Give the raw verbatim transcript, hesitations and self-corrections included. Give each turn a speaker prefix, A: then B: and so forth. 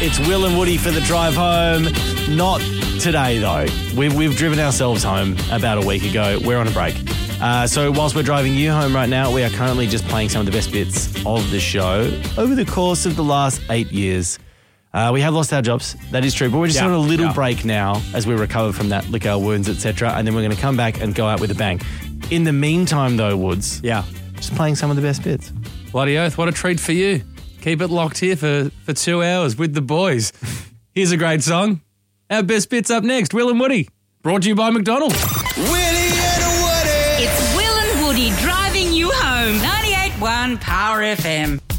A: It's Will and Woody for the drive home. Not today, though. We've, we've driven ourselves home about a week ago. We're on a break. Uh, so whilst we're driving you home right now, we are currently just playing some of the best bits of the show over the course of the last eight years. Uh, we have lost our jobs. That is true. But we're just
B: Yeah,
A: on a little
B: yeah.
A: break now as we recover from that, lick our wounds, et cetera. And then we're going to come back and go out with a bang. In the meantime, though, Woods,
B: Yeah.
A: just playing some of the best bits.
B: Bloody oath, what a treat for you. Keep it locked here for, for two hours with the boys. Here's a great song. Our best bits up next, Will and Woody. Brought to you by McDonald's.
C: Willie and Woody.
D: It's Will and Woody driving you home. ninety-eight point one Power F M.